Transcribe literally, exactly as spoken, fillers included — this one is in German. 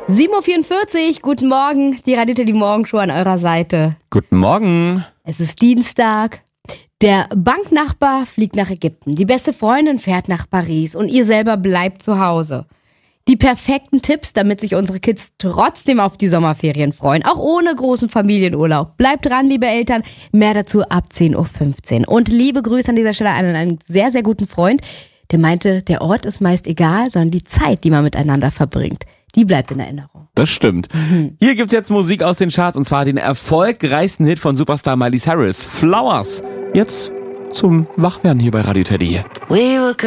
sieben Uhr vierundvierzig, guten Morgen, die Radio Teddy Morgenshow an eurer Seite. Guten Morgen. Es ist Dienstag. Der Banknachbar fliegt nach Ägypten, die beste Freundin fährt nach Paris und ihr selber bleibt zu Hause. Die perfekten Tipps, damit sich unsere Kids trotzdem auf die Sommerferien freuen, auch ohne großen Familienurlaub. Bleibt dran, liebe Eltern, mehr dazu ab zehn Uhr fünfzehn. Und liebe Grüße an dieser Stelle an einen sehr, sehr guten Freund, der meinte, der Ort ist meist egal, sondern die Zeit, die man miteinander verbringt. Die bleibt in Erinnerung. Das stimmt. Mhm. Hier gibt's jetzt Musik aus den Charts und zwar den erfolgreichsten Hit von Superstar Miley Cyrus, Flowers. Jetzt zum Wachwerden hier bei Radio Teddy. We were